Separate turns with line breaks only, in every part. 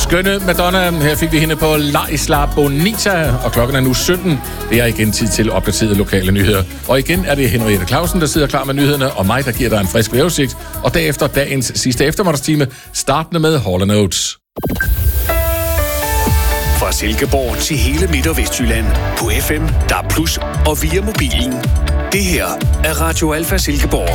skønne Madonna. Her fik vi hende på La Isla Bonita, og klokken er nu 17. Det er igen tid til opdaterede lokale nyheder. Og igen er det Henriette Clausen, der sidder klar med nyhederne, og mig, der giver dig en frisk vejrudsigt. Og derefter dagens sidste eftermiddagstime, startende med Hall & Oates.
Fra Silkeborg til hele Midt- og Vestjylland. På FM, DAB+, og via mobilen. Det her er Radio Alfa Silkeborg.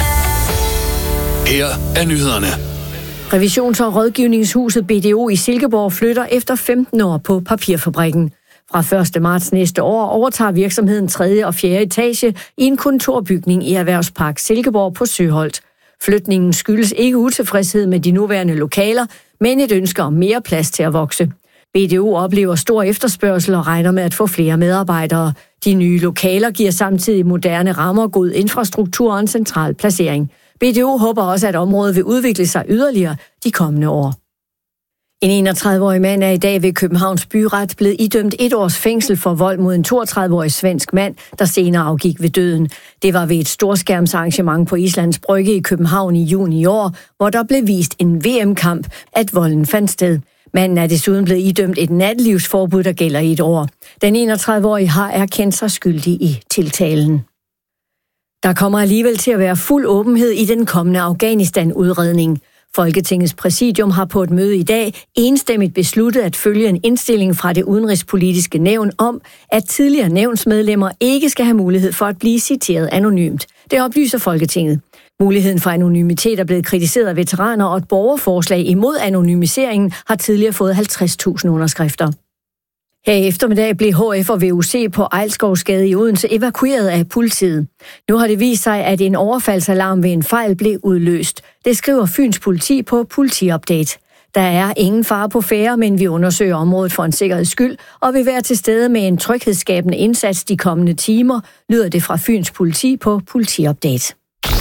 Her er nyhederne.
Revisions- og rådgivningshuset BDO i Silkeborg flytter efter 15 år på papirfabrikken. Fra 1. marts næste år overtager virksomheden 3. og 4. etage i en kontorbygning i Erhvervspark Silkeborg på Søholt. Flytningen skyldes ikke utilfredshed med de nuværende lokaler, men et ønske om mere plads til at vokse. BDO oplever stor efterspørgsel og regner med at få flere medarbejdere. De nye lokaler giver samtidig moderne rammer, god infrastruktur og en central placering. BDO håber også, at området vil udvikle sig yderligere de kommende år. En 31-årig mand er i dag ved Københavns Byret blevet idømt 1 års fængsel for vold mod en 32-årig svensk mand, der senere afgik ved døden. Det var ved et storskærmsarrangement på Islands Brygge i København i juni i år, hvor der blev vist en VM-kamp, at volden fandt sted. Manden er desuden blevet idømt et nattelivsforbud, der gælder i 1 år. Den 31-årige har erkendt sig skyldig i tiltalen. Der kommer alligevel til at være fuld åbenhed i den kommende Afghanistan-udredning. Folketingets præsidium har på et møde i dag enstemmigt besluttet at følge en indstilling fra det udenrigspolitiske nævn om, at tidligere nævnsmedlemmer ikke skal have mulighed for at blive citeret anonymt. Det oplyser Folketinget. Muligheden for anonymitet er blevet kritiseret af veteraner, og et borgerforslag imod anonymiseringen har tidligere fået 50.000 underskrifter. Her i eftermiddag blev HF og VUC på Ejlskovsgade i Odense evakueret af politiet. Nu har det vist sig, at en overfaldsalarm ved en fejl blev udløst. Det skriver Fyns politi på Politiupdate. Der er ingen fare på færde, men vi undersøger området for en sikkerheds skyld og vil være til stede med en tryghedsskabende indsats de kommende timer, lyder det fra Fyns politi på Politiupdate.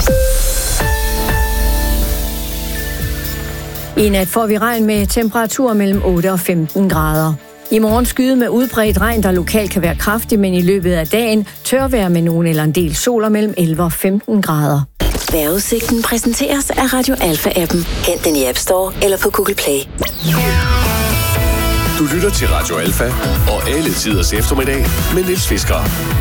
I nat får vi regn med temperaturer mellem 8 og 15 grader. I morgen skyet med udbredt regn, der lokalt kan være kraftig, men i løbet af dagen tørvejr med nogen eller en del soler mellem 11 og 15 grader.
Vejrudsigten præsenteres af Radio Alfa-appen. Hent den i App Store eller på Google Play.
Du lytter til Radio Alfa og alle tiders eftermiddag med Niels Fisker.